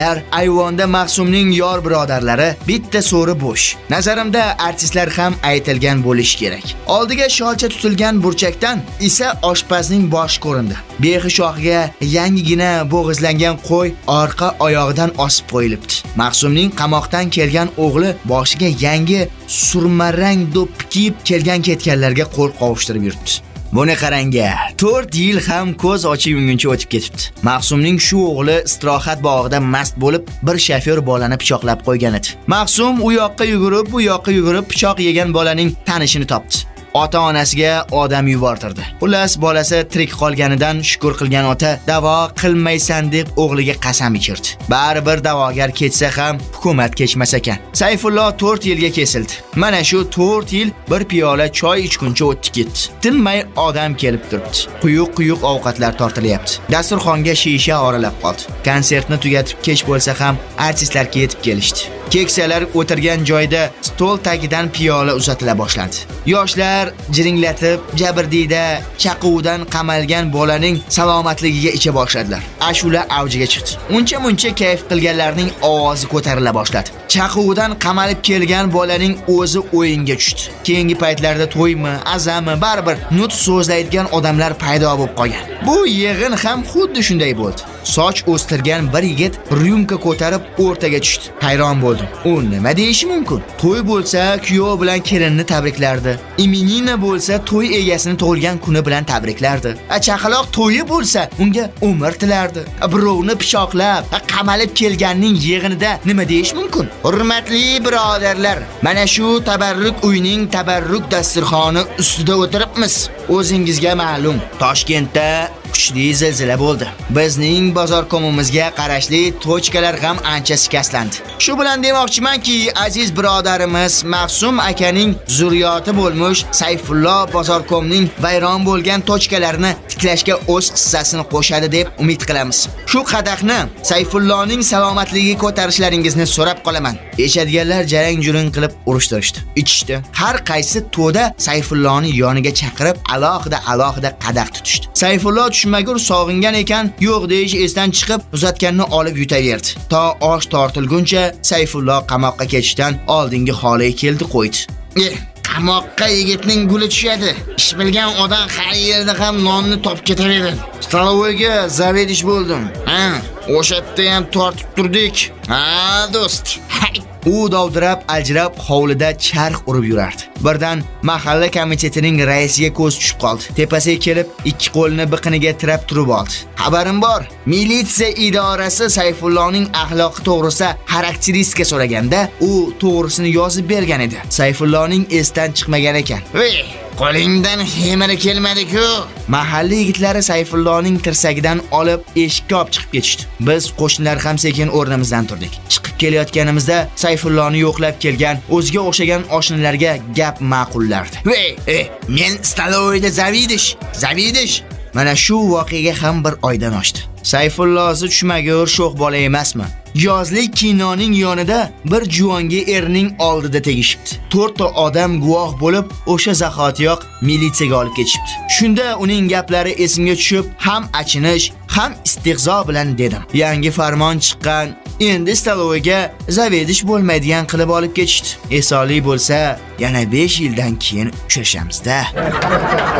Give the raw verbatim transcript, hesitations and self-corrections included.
ayvonda Ma'sumning yor birodarlari bitta so'ri bo'sh. Nazarimda artistlar ham aytilgan bo'lish kerak. Oldiga sholcha tutilgan burchakdan esa oshpazning boshi ko'rindi. Behishohga yangigina bo'g'izlangan qo'y orqa oyog'idan osib qo'yilibdi. Ma'sumning qamoqdan kelgan o'g'li boshiga yangi surmarang do'ppi kiyib kelgan ketganlarga qo'l qovushtirib yuribdi. Buni qaranga, to'rt yil ham ko'z ochib yumguncha o'tib ketibdi. Ma'sumning shu o'g'li istirohat bog'ida mast bo'lib, bir shofyor bolani pichoqlab qo'ygan edi. Ma'sum u yoqqa yugurib, bu yoqqa yugurib pichoq yegan bolaning tanishini topdi. Ota-onasiga odam yubortirdi. Xullas, bolasi tirik qolganidan shukr qilgan ota davo qilmaysan deb o'g'liga qasam ichirdi. Baribir da'vogar ketsa ham hukumat kechmas ekan. Sayfullo to'rt yilga kesildi. Mana shu to'rt yil bir piyola choy ichguncha o'tdi ketdi. Tinmay odam kelib turibdi. Quyuq-quyuq ovqatlar tortilyapti. Dasturxonga shisha oralab qoldi. Konsertni tugatib kech bo'lsa ham artistlar ketib kelishdi. Keksalar o'tirgan joyda stol tagidan piyola uzatila boshlandi. Yoshlar jiringlatib, jabrdiyda chaquvdan qamalgan bolaning salomatligiga icha boshladilar. Ashula avjiga chiqdi. Uncha-muncha kayf qilganlarning ovozi ko'tarila boshladi. Chaquvdan qamalib kelgan bolaning o'zi o'yinga tushdi. Keyingi paytlarda to'ymi, azami, baribir nutq so'zlaydigan odamlar paydo bo'lib qolgan. Bu yig'in ham xuddi shunday bo'ldi. Soch o'stirgan bir yigit ryumka ko'tarib o'rtaga tushdi. Hayron bo'ldim. U nima deyishi mumkin? To'y bo'lsa, kuyov bilan kelinni tabriklardi. Imenina bo'lsa, to'y egasini tug'ilgan kuni bilan tabriklardi. A chaqaloq to'yi bo'lsa, unga umr tilardi. Birovni pichoqlab, qamalib kelganning yig'inida nima deyish mumkin? Hurmatli birodarlar, mana shu tabarruk uyning tabarruk dasturxoni ustida o'tiribmiz. O'zingizga ma'lum, Toshkentda kuchli zilzila bo'ldi. Bizning bozorkomimizga qarashli tochkalar ham ancha shikastlandi. Shu bilan demoqchimanki, aziz birodarimiz Ma'sum akaning zurriyoti bo'lmuş Sayfullo bozorkomning vayron bo'lgan tochkalarini tiklashga o'z hissasini qo'shadi deb umid qilamiz. Shu qadaqni Sayfulloning salomatligiga ko'tarishlaringizni so'rab qolaman. Eshadiganlar jarang-juring qilib urushtirishdi, ichishdi. Har qaysi to'da Sayfulloni yoniga chaqirib alohida-alohida qadaq tutishdi. Sayfullo tushmagur sog'ingan ekan, yo'q deyish esdan chiqib, uzatganni olib yutaverdi. To osh tortilguncha Sayfullo qamoqqa ketishdan oldingi holiga keldi qo'ydi. Eh, qamoqqa yigitning guli tushadi. Ish bilgan odam har yerda ham nonni topib ketaveradi. Stalovoyga zavedish bo'ldim. Ha, o'sha yerda ham tortib turdik. Ha, do'st. U dovdirab, aljirab hovlida charx urib yurardi. Birdan mahalla komitetining raisiga ko'z tushib qoldi. Tepasiga kelib, ikki qo'lini biqiniga tirab turib oldi. Xabarim bor. Militsiya idorasi Sayfulloning axloqi to'g'risida xarakteristika so'raganda, u to'g'risini yozib bergan edi. Sayfulloning esdan chiqmagan ekan. "Ey, qo'lingdan hemiri kelmadi-ku." Mahalla yigitlari Sayfulloning tirsagidan olib eshikka olib chiqib ketishdi. Biz qo'shnilar ham sekin o'rnimizdan turdik. Chiqib kelayotganimizda Sayfulloni yo'qlab kelgan o'ziga o'xshagan oshnalarga gap ma'qullardi. "Ey, ey, men stalovoyda zavidish, zavidish." Mana shu voqeaga ham bir oydan oshdi. Sayfullosi tushmagur sho'x bola emasmi? Yozlik kinoning yonida bir juvonga erning oldida tegishibdi. to'rtta odam guvoh bo'lib, o'sha zahotiyoq militsiyaga olib ketishibdi. Shunda uning gaplari esimga tushib, ham achinish, ham istehzo bilan dedim. Yangi farmon chiqqan, endi stalovoyga zavedish bo'lmaydigan qilib olib ketishdi. Esonlik bo'lsa, yana besh yildan keyin uchrashamiz-da.